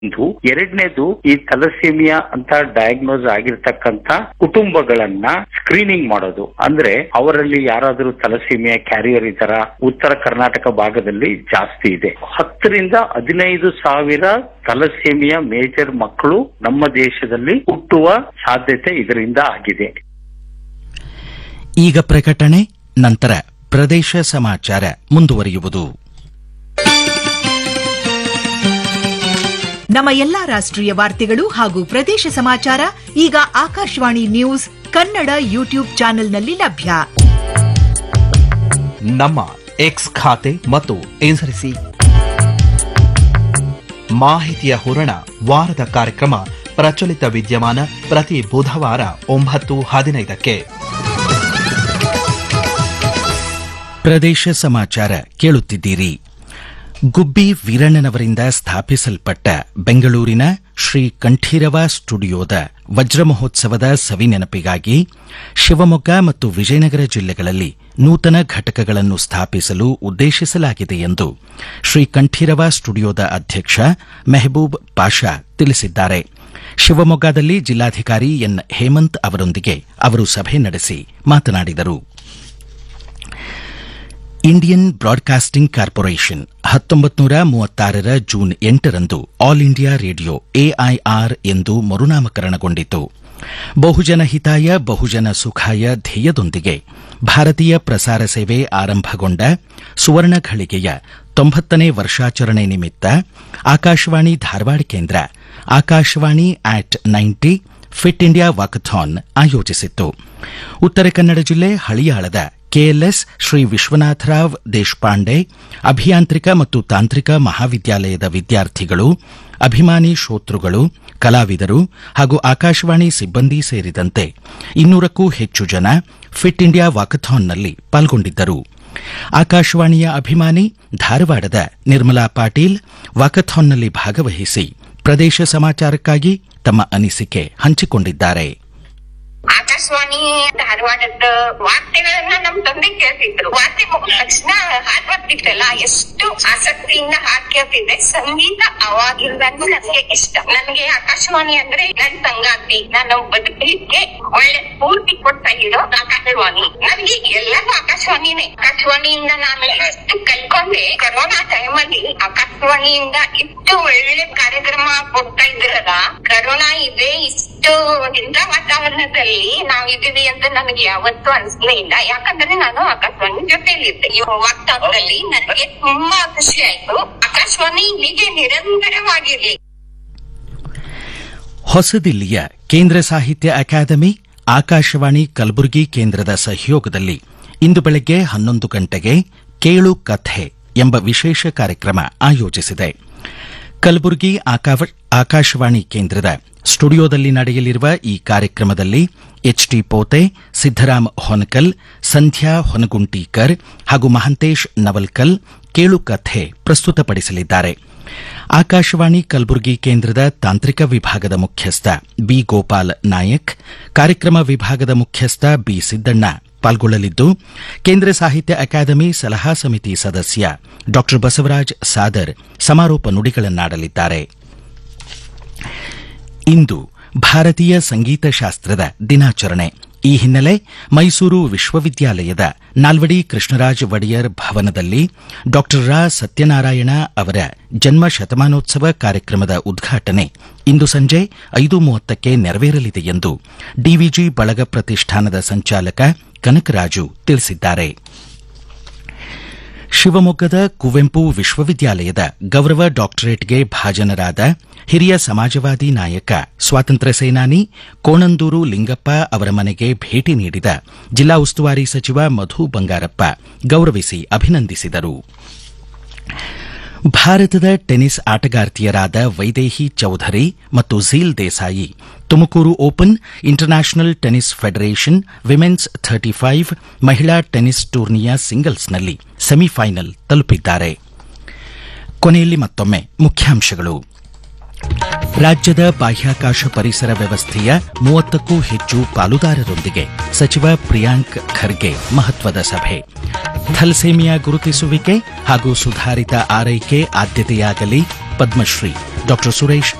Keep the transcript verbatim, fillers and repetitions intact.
ಇದು ಎರಡನೇದು, ಈ ಥಲಸೀಮಿಯಾ ಅಂತ ಡಯಾಗ್ನೋಸ್ ಆಗಿರ್ತಕ್ಕಂತ ಕುಟುಂಬಗಳನ್ನ ಸ್ಕ್ರೀನಿಂಗ್ ಮಾಡೋದು. ಅಂದ್ರೆ ಅವರಲ್ಲಿ ಯಾರಾದರೂ ಥಲಸೀಮಿಯಾ ಕ್ಯಾರಿಯರ್ ಇದ್ದಾರ, ಉತ್ತರ ಕರ್ನಾಟಕ ಭಾಗದಲ್ಲಿ ಜಾಸ್ತಿ ಇದೆ. ಹತ್ತರಿಂದ ಹದಿನೈದು ಸಾವಿರ ಥಲಸೀಮಿಯಾ ಮೇಜರ್ ಮಕ್ಕಳು ನಮ್ಮ ದೇಶದಲ್ಲಿ ಹುಟ್ಟುವ ಸಾಧ್ಯತೆ ಇದರಿಂದ ಆಗಿದೆ. ಈಗ ಪ್ರಕಟಣೆ, ನಂತರ ಪ್ರದೇಶ ಸಮಾಚಾರ ಮುಂದುವರಿಯುವುದು. ನಮ್ಮ ಎಲ್ಲಾ ರಾಷ್ಟ್ರೀಯ ವಾರ್ತೆಗಳು ಹಾಗೂ ಪ್ರದೇಶ ಸಮಾಚಾರ ಈಗ ಆಕಾಶವಾಣಿ ನ್ಯೂಸ್ ಕನ್ನಡ ಯೂಟ್ಯೂಬ್ ಚಾನೆಲ್ನಲ್ಲಿ ಲಭ್ಯ. ನಮ್ಮ ಎಕ್ಸ್ ಖಾತೆ ಮತ್ತು ಎನ್ಎಸ್ಸಿ ಮಾಹಿತಿಯ ಹೂರಣ ವಾರದ ಕಾರ್ಯಕ್ರಮ ಪ್ರಚಲಿತ ವಿದ್ಯಮಾನ ಪ್ರತಿ ಬುಧವಾರ ಒಂಬತ್ತು ಹದಿನೈದಕ್ಕೆ. ಪ್ರದೇಶ ಸಮಾಚಾರ ಕೇಳುತ್ತಿದ್ದೀರಿ. ಗುಬ್ಬಿ ವೀರಣ್ಣನವರಿಂದ ಸ್ಥಾಪಿಸಲ್ಪಟ್ಟ ಬೆಂಗಳೂರಿನ ಶ್ರೀ ಕಂಠೀರವ ಸ್ಟುಡಿಯೋದ ವಜ್ರ ಮಹೋತ್ಸವದ ಸವಿನೆನಪಿಗಾಗಿ ಶಿವಮೊಗ್ಗ ಮತ್ತು ವಿಜಯನಗರ ಜಿಲ್ಲೆಗಳಲ್ಲಿ ನೂತನ ಘಟಕಗಳನ್ನು ಸ್ಥಾಪಿಸಲು ಉದ್ದೇಶಿಸಲಾಗಿದೆ ಎಂದು ಶ್ರೀ ಕಂಠೀರವ ಸ್ಟುಡಿಯೋದ ಅಧ್ಯಕ್ಷ ಮೆಹಬೂಬ್ ಪಾಷಾ ತಿಳಿಸಿದ್ದಾರೆ. ಶಿವಮೊಗ್ಗದಲ್ಲಿ ಜಿಲ್ಲಾಧಿಕಾರಿ ಎನ್ ಹೇಮಂತ್ ಅವರೊಂದಿಗೆ ಅವರು ಸಭೆ ನಡೆಸಿ ಮಾತನಾಡಿದರು. ಇಂಡಿಯನ್ ಬ್ರಾಡ್ಕಾಸ್ಟಿಂಗ್ ಕಾರ್ಪೊರೇಷನ್ ಹತ್ತೊಂಬತ್ತು ನೂರ ಮೂವತ್ತಾರರ ಜೂನ್ ಎಂಟರಂದು ಆಲ್ ಇಂಡಿಯಾ ರೇಡಿಯೋ ಎಐಆರ್ ಎಂದು ಮರುನಾಮಕರಣಗೊಂಡಿತು. ಬಹುಜನ ಹಿತಾಯ ಬಹುಜನ ಸುಖಾಯ ಧ್ಯೇಯದೊಂದಿಗೆ ಭಾರತೀಯ ಪ್ರಸಾರ ಸೇವೆ ಆರಂಭಗೊಂಡ ಸುವರ್ಣ ಘಳಿಗೆಯ ತೊಂಬತ್ತನೇ ವರ್ಷಾಚರಣೆ ನಿಮಿತ್ತ ಆಕಾಶವಾಣಿ ಧಾರವಾಡ ಕೇಂದ್ರ ಆಕಾಶವಾಣಿ ಆಟ್ ನೈಂಟಿ ಫಿಟ್ ಇಂಡಿಯಾ ವಾಕಥಾನ್ ಆಯೋಜಿಸಿತ್ತು. ಉತ್ತರ ಕನ್ನಡ ಜಿಲ್ಲೆ ಹಳಿಯಾಳದ ಕೆಎಲ್ಎಸ್ ಶ್ರೀ ವಿಶ್ವನಾಥರಾವ್ ದೇಶಪಾಂಡೆ ಅಭಿಯಾಂತ್ರಿಕ ಮತ್ತು ತಾಂತ್ರಿಕ ಮಹಾವಿದ್ಯಾಲಯದ ವಿದ್ಯಾರ್ಥಿಗಳು, ಅಭಿಮಾನಿ ಶ್ರೋತೃಗಳು, ಕಲಾವಿದರು ಹಾಗೂ ಆಕಾಶವಾಣಿ ಸಿಬ್ಬಂದಿ ಸೇರಿದಂತೆ ಇನ್ನೂರಕ್ಕೂ ಹೆಚ್ಚು ಜನ ಫಿಟ್ ಇಂಡಿಯಾ ವಾಕಥಾನ್ನಲ್ಲಿ ಪಾಲ್ಗೊಂಡಿದ್ದರು. ಆಕಾಶವಾಣಿಯ ಅಭಿಮಾನಿ ಧಾರವಾಡದ ನಿರ್ಮಲಾ ಪಾಟೀಲ್ ವಾಕಥಾನ್ನಲ್ಲಿ ಭಾಗವಹಿಸಿ ಪ್ರದೇಶ ಸಮಾಚಾರಕ್ಕಾಗಿ ತಮ್ಮ ಅನಿಸಿಕೆ ಹಂಚಿಕೊಂಡಿದ್ದಾರೆ. ಆಕಾಶವಾಣಿ ಧಾರವಾಡದ ವಾರ್ತೆಗಳನ್ನ ನಮ್ ತಂದೆ ಕೇಳ್ತಿದ್ರು. ವಾರ್ತೆ ಮುಗಿದ ತಕ್ಷಣ ಹಾಡ್ ಬರ್ತಿತ್ತಲ್ಲ, ಎಷ್ಟು ಆಸಕ್ತಿಯಿಂದ ಹಾಡ್ ಕೇಳ್ತಿದ್ದೆ. ಸಂಗೀತ ಅವಾಗಿಂದನೂ ನನಗೆ ಇಷ್ಟ. ನನಗೆ ಆಕಾಶವಾಣಿ ಅಂದ್ರೆ ನನ್ ಸಂಗಾತಿ, ನಾನು ಬದುಕಲಿಕ್ಕೆ ಒಳ್ಳೆ ಸ್ಫೂರ್ತಿ ಕೊಡ್ತಾ ಇರೋ ಆಕಾಶವಾಣಿ. ನನಗೆ ಎಲ್ಲರೂ ಆಕಾಶವಾಣಿನೇ. ಆಕಾಶವಾಣಿಯಿಂದ ನಾನು ಎಷ್ಟು ಕಲ್ಕೊಂಡೆ. ಕರೋನಾ ಟೈಮ್ ಅಲ್ಲಿ ಆಕಾಶವಾಣಿಯಿಂದ ಇಷ್ಟು ಒಳ್ಳೆ ಕಾರ್ಯಕ್ರಮ ಕೊಡ್ತಾ ಇದ್ರಲ್ಲ. ಕರೋನಾ ಇದೆ, ಇಷ್ಟು ಇಂಥ ವಾತಾವರಣದಲ್ಲಿ ನಾವಿದ್ದೀವಿ ಅಂತ ನನಗೆ ಯಾವತ್ತೂ ಅನಿಸ್ಲೇ ಇಲ್ಲ. ಯಾಕಂದ್ರೆ ನಾನು ಆಕಾಶವಾಣಿ ಜೊತೆಲಿದ್ದೆ. ಈ ವಾತಾವರಣದಲ್ಲಿ ನನಗೆ ತುಂಬಾ ಖುಷಿ ಆಯ್ತು. ಆಕಾಶವಾಣಿ ಹೀಗೆ ನಿರಂತರವಾಗಿರ್ಲಿ. ಹೊಸದಿಲ್ಲಿಯ ಕೇಂದ್ರ ಸಾಹಿತ್ಯ ಅಕಾಡೆಮಿ ಆಕಾಶವಾಣಿ ಕಲಬುರಗಿ ಕೇಂದ್ರದ ಸಹಯೋಗದಲ್ಲಿ ಇಂದು ಬೆಳಗ್ಗೆ ಹನ್ನೊಂದು ಗಂಟೆಗೆ ಕೇಳು ಕಥೆ ಎಂಬ ವಿಶೇಷ ಕಾರ್ಯಕ್ರಮ ಆಯೋಜಿಸಿದೆ. ಕಲಬುರಗಿ ಆಕಾಶವಾಣಿ ಕೇಂದ್ರದ ಸ್ಟುಡಿಯೋದಲ್ಲಿ ನಡೆಯಲಿರುವ ಈ ಕಾರ್ಯಕ್ರಮದಲ್ಲಿ ಎಚ್ಟಿ ಪೋತೆ, ಸಿದ್ದರಾಮ್ ಹೊನಕಲ್, ಸಂಧ್ಯಾ ಹೊನಗುಂಟೀಕರ್ ಹಾಗೂ ಮಹಂತೇಶ್ ನವಲ್ಕಲ್ ಕೇಳು ಕಥೆ ಪ್ರಸ್ತುತಪಡಿಸಲಿದ್ದಾರೆ. ಆಕಾಶವಾಣಿ ಕಲಬುರಗಿ ಕೇಂದ್ರದ ತಾಂತ್ರಿಕ ವಿಭಾಗದ ಮುಖ್ಯಸ್ಥ ಬಿ ಗೋಪಾಲ್ ನಾಯಕ್, ಕಾರ್ಯಕ್ರಮ ವಿಭಾಗದ ಮುಖ್ಯಸ್ಥ ಬಿ ಸಿದ್ದಣ್ಣ ಪಾಲ್ಗೊಳ್ಳಲಿದ್ದು, ಕೇಂದ್ರ ಸಾಹಿತ್ಯ ಅಕಾಡೆಮಿ ಸಲಹಾ ಸಮಿತಿ ಸದಸ್ಯ ಡಾ ಬಸವರಾಜ್ ಸಾದರ್ ಸಮಾರೋಪ ನುಡಿಗಳನ್ನಾಡಲಿದ್ದಾರೆ. ಇಂದು ಭಾರತೀಯ ಸಂಗೀತ ಶಾಸ್ತ್ರದ ದಿನಾಚರಣೆ. ಈ ಹಿನ್ನೆಲೆ ಮೈಸೂರು ವಿಶ್ವವಿದ್ಯಾಲಯದ ನಾಲ್ವಡಿ ಕೃಷ್ಣರಾಜ ಒಡೆಯರ್ ಭವನದಲ್ಲಿ ಡಾ ರಾ ಸತ್ಯನಾರಾಯಣ ಅವರ ಜನ್ಮ ಶತಮಾನೋತ್ಸವ ಕಾರ್ಯಕ್ರಮದ ಉದ್ಘಾಟನೆ ಇಂದು ಸಂಜೆ ಐದು ಮೂವತ್ತಕ್ಕೆ ನೆರವೇರಲಿದೆ ಎಂದು ಡಿವಿಜಿ ಬಳಗ ಪ್ರತಿಷ್ಠಾನದ ಸಂಚಾಲಕ ಕನಕರಾಜು ತಿಳಿಸಿದ್ದಾರೆ. ಶಿವಮೊಗ್ಗದ ಕುವೆಂಪು ವಿಶ್ವವಿದ್ಯಾಲಯದ ಗೌರವ ಡಾಕ್ಟರೇಟ್ಗೆ ಭಾಜನರಾದ ಹಿರಿಯ ಸಮಾಜವಾದಿ ನಾಯಕ ಸ್ವಾತಂತ್ರ್ಯ ಸೇನಾನಿ ಕೋಣಂದೂರು ಲಿಂಗಪ್ಪ ಅವರ ಮನೆಗೆ ಭೇಟಿ ನೀಡಿದ ಜಿಲ್ಲಾ ಉಸ್ತುವಾರಿ ಸಚಿವ ಮಧು ಬಂಗಾರಪ್ಪ ಗೌರವಿಸಿ ಅಭಿನಂದಿಸಿದರು. ಭಾರತದ ಟೆನಿಸ್ ಆಟಗಾರ್ತಿಯರಾದ ವೈದೇಹಿ ಚೌಧರಿ ಮತ್ತು zeal Desai Tumakuru open international tennis federation women's thirty five ಮಹಿಳಾ ಟೆನಿಸ್ ಟೂರ್ನಿಯ ಸಿಂಗಲ್ಸ್ನಲ್ಲಿ ಸೆಮಿಫೈನಲ್ ತಲುಪಿದ್ದಾರೆ. ಕೊನೆಯಲ್ಲಿ ಮತ್ತೊಮ್ಮೆ ಮುಖ್ಯಾಂಶಗಳು. ರಾಜ್ಯದ ಬಾಹ್ಯಾಕಾಶ ಪರಿಸರ ವ್ಯವಸ್ಥೆಯ ಮೂವತ್ತಕ್ಕೂ ಹೆಚ್ಚು ಪಾಲುದಾರರೊಂದಿಗೆ ಸಚಿವ ಪ್ರಿಯಾಂಕ್ ಖರ್ಗೆ ಮಹತ್ವದ ಸಭೆ. ಥಲಸೇಮಿಯಾ ಗುರುತಿಸುವಿಕೆ ಹಾಗೂ ಸುಧಾರಿತ ಆರೈಕೆ ಆದ್ಯತೆಯಾಗಲಿ, ಪದ್ಮಶ್ರೀ ಡಾಕ್ಟರ್ ಸುರೇಶ್